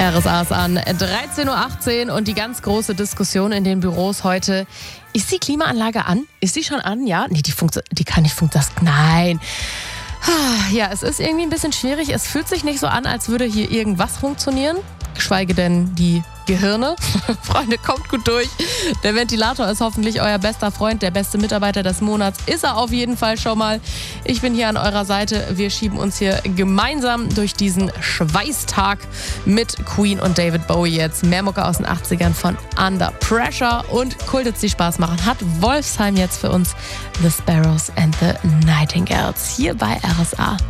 RSA ist an 13.18 Uhr und die ganz große Diskussion in den Büros heute. Ist die Klimaanlage an? Ist die schon an? Ja? Nee, die kann nicht funktionieren. Nein. Ja, es ist irgendwie ein bisschen schwierig. Es fühlt sich nicht so an, als würde hier irgendwas funktionieren. Geschweige denn die Gehirne. Freunde, kommt gut durch. Der Ventilator ist hoffentlich euer bester Freund, der beste Mitarbeiter des Monats. Ist er auf jeden Fall schon mal. Ich bin hier an eurer Seite. Wir schieben uns hier gemeinsam durch diesen Schweißtag mit Queen und David Bowie jetzt. Mehr Mucke aus den 80ern von Under Pressure und Kultits, die Spaß machen, hat Wolfsheim jetzt für uns The Sparrows and the Nightingales hier bei RSA.